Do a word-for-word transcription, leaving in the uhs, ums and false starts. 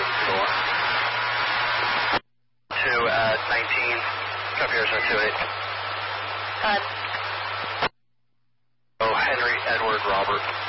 four. two at nineteen, copy Arizona two eight. Uh, Oh, Henry Edward Robert.